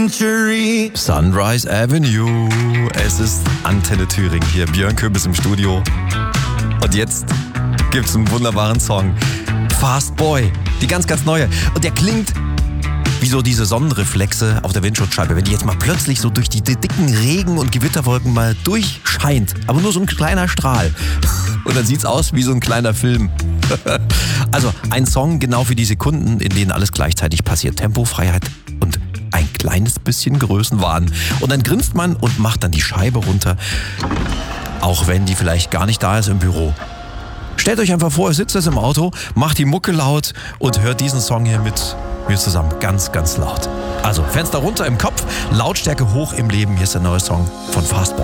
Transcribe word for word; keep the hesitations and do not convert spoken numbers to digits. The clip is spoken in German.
century. Sunrise Avenue. Es ist Antenne Thüringen hier. Björn Köbis im Studio. Und jetzt gibt's einen wunderbaren Song. Fast Boy. Die ganz, ganz neue. Und der klingt wie so diese Sonnenreflexe auf der Windschutzscheibe. Wenn die jetzt mal plötzlich so durch die dicken Regen- und Gewitterwolken mal durchscheint. Aber nur so ein kleiner Strahl. Und dann sieht's aus wie so ein kleiner Film. Also ein Song genau für die Sekunden, in denen alles gleichzeitig passiert. Tempofreiheit und ein kleines bisschen Größenwahn. Und dann grinst man und macht dann die Scheibe runter. Auch wenn die vielleicht gar nicht da ist im Büro. Stellt euch einfach vor, ihr sitzt jetzt im Auto, macht die Mucke laut und hört diesen Song hier mit mir zusammen. Ganz, ganz laut. Also Fenster runter im Kopf, Lautstärke hoch im Leben. Hier ist der neue Song von Fast Boy.